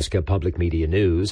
Nebraska Public Media News.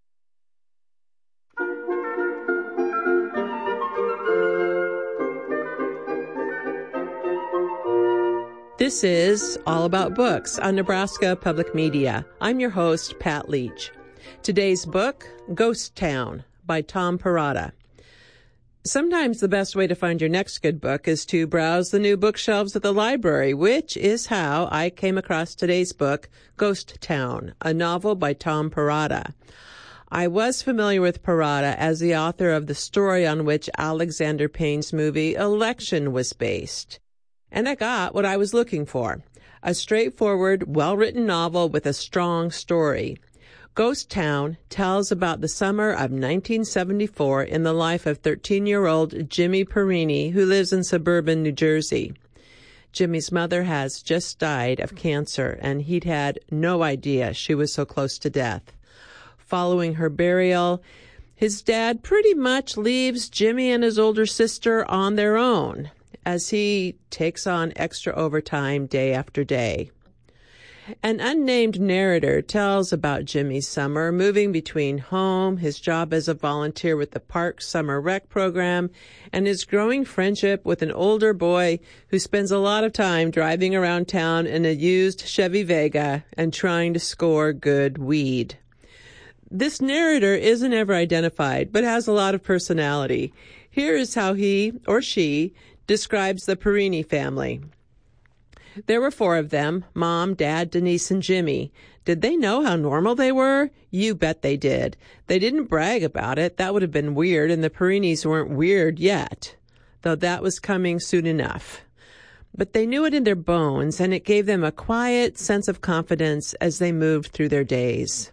This is All About Books on Nebraska Public Media. I'm your host, Pat Leach. Today's book, Ghost Town by Tom Perrotta. Sometimes the best way to find your next good book is to browse the new bookshelves at the library, which is how I came across today's book, Ghost Town, a novel by Tom Perrotta. I was familiar with Perrotta as the author of the story on which Alexander Payne's movie Election was based. And I got what I was looking for, a straightforward, well-written novel with a strong story. Ghost Town tells about the summer of 1974 in the life of 13-year-old Jimmy Perini, who lives in suburban New Jersey. Jimmy's mother has just died of cancer, and he'd had no idea she was so close to death. Following her burial, his dad pretty much leaves Jimmy and his older sister on their own, as he takes on extra overtime day after day. An unnamed narrator tells about Jimmy's summer, moving between home, his job as a volunteer with the park summer rec program, and his growing friendship with an older boy who spends a lot of time driving around town in a used Chevy Vega and trying to score good weed. This narrator isn't ever identified, but has a lot of personality. Here is how he or she describes the Perini family. There were 4 of them, Mom, Dad, Denise, and Jimmy. Did they know how normal they were? You bet they did. They didn't brag about it. That would have been weird, and the Perinis weren't weird yet, though that was coming soon enough. But they knew it in their bones, and it gave them a quiet sense of confidence as they moved through their days.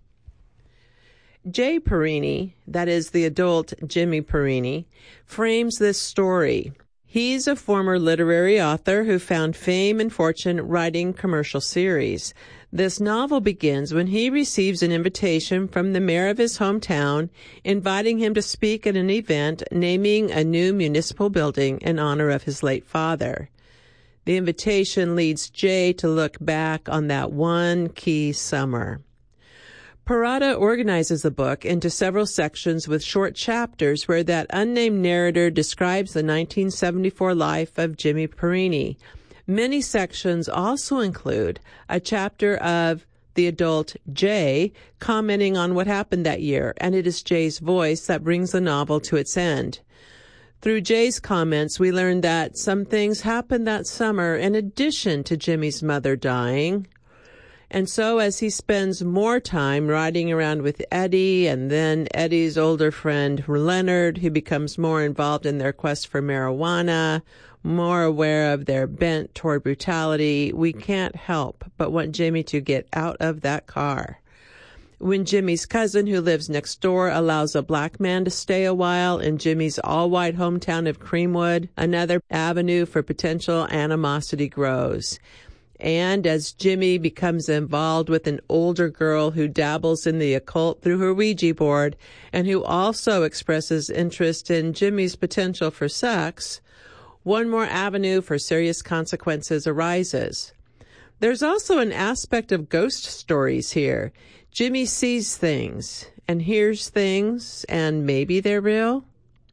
Jay Perini, that is the adult Jimmy Perini, frames this story. He's a former literary author who found fame and fortune writing commercial series. This novel begins when he receives an invitation from the mayor of his hometown, inviting him to speak at an event naming a new municipal building in honor of his late father. The invitation leads Jay to look back on that one key summer. Perrotta organizes the book into several sections with short chapters where that unnamed narrator describes the 1974 life of Jimmy Perini. Many sections also include a chapter of the adult Jay commenting on what happened that year, and it is Jay's voice that brings the novel to its end. Through Jay's comments, we learn that some things happened that summer in addition to Jimmy's mother dying. And so as he spends more time riding around with Eddie and then Eddie's older friend Leonard, who becomes more involved in their quest for marijuana, more aware of their bent toward brutality, we can't help but want Jimmy to get out of that car. When Jimmy's cousin, who lives next door, allows a black man to stay a while in Jimmy's all-white hometown of Creamwood, another avenue for potential animosity grows. And as Jimmy becomes involved with an older girl who dabbles in the occult through her Ouija board and who also expresses interest in Jimmy's potential for sex, one more avenue for serious consequences arises. There's also an aspect of ghost stories here. Jimmy sees things and hears things, and maybe they're real.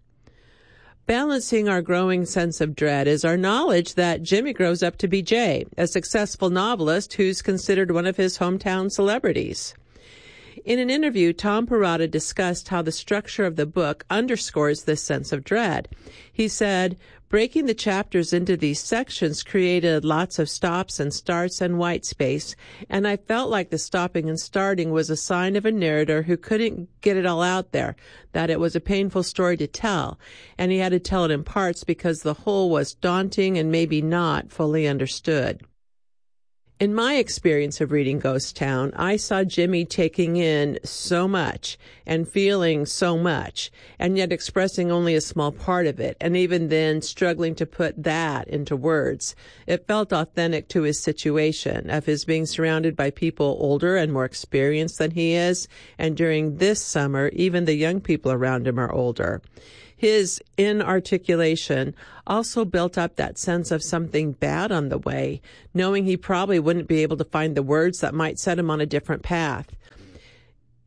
Balancing our growing sense of dread is our knowledge that Jimmy grows up to be Jay, a successful novelist who's considered one of his hometown celebrities. In an interview, Tom Perrotta discussed how the structure of the book underscores this sense of dread. He said, breaking the chapters into these sections created lots of stops and starts and white space, and I felt like the stopping and starting was a sign of a narrator who couldn't get it all out there, that it was a painful story to tell, and he had to tell it in parts because the whole was daunting and maybe not fully understood. In my experience of reading Ghost Town, I saw Jimmy taking in so much and feeling so much, and yet expressing only a small part of it, and even then struggling to put that into words. It felt authentic to his situation, of his being surrounded by people older and more experienced than he is, and during this summer, even the young people around him are older. His inarticulation also built up that sense of something bad on the way, knowing he probably wouldn't be able to find the words that might set him on a different path.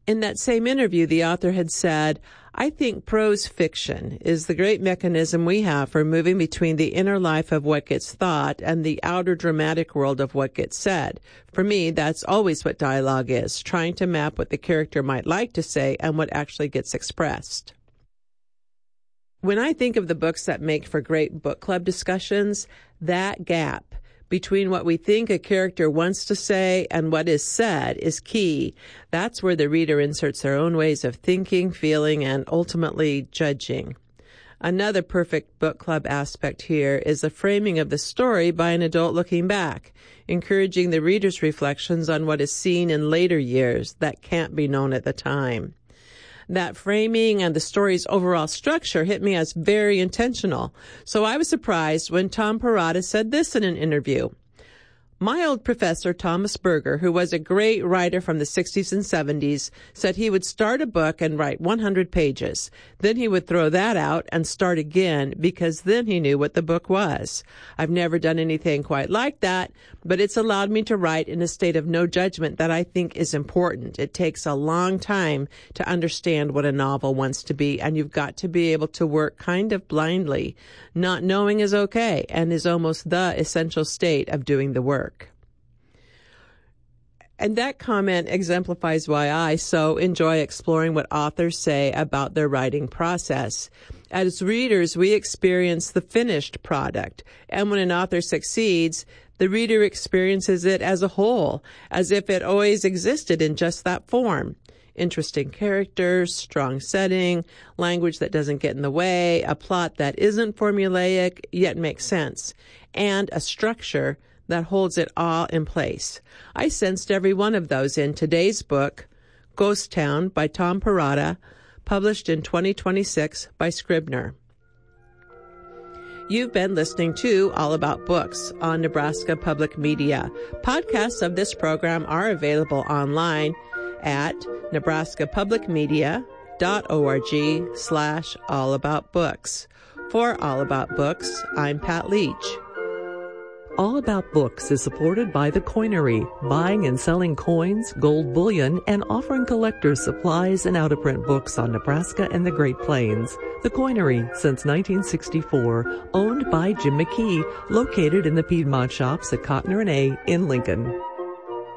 In that same interview, the author had said, "I think prose fiction is the great mechanism we have for moving between the inner life of what gets thought and the outer dramatic world of what gets said. For me, that's always what dialogue is, trying to map what the character might like to say and what actually gets expressed." When I think of the books that make for great book club discussions, that gap between what we think a character wants to say and what is said is key. That's where the reader inserts their own ways of thinking, feeling, and ultimately judging. Another perfect book club aspect here is the framing of the story by an adult looking back, encouraging the reader's reflections on what is seen in later years that can't be known at the time. That framing and the story's overall structure hit me as very intentional. So I was surprised when Tom Perrotta said this in an interview. "My old professor, Thomas Berger, who was a great writer from the 60s and 70s, said he would start a book and write 100 pages. Then he would throw that out and start again because then he knew what the book was. I've never done anything quite like that, but it's allowed me to write in a state of no judgment that I think is important. It takes a long time to understand what a novel wants to be, and you've got to be able to work kind of blindly. Not knowing is okay and is almost the essential state of doing the work." And that comment exemplifies why I so enjoy exploring what authors say about their writing process. As readers, we experience the finished product, and when an author succeeds, the reader experiences it as a whole, as if it always existed in just that form. Interesting characters, strong setting, language that doesn't get in the way, a plot that isn't formulaic yet makes sense, and a structure that holds it all in place. I sensed every one of those in today's book, Ghost Town by Tom Perrotta, published in 2026 by Scribner. You've been listening to All About Books on Nebraska Public Media. Podcasts of this program are available online at nebraskapublicmedia.org/allaboutbooks. For All About Books, I'm Pat Leach. All About Books is supported by The Coinery, buying and selling coins, gold bullion, and offering collectors supplies and out-of-print books on Nebraska and the Great Plains. The Coinery, since 1964, owned by Jim McKee, located in the Piedmont Shops at Cotner & A in Lincoln.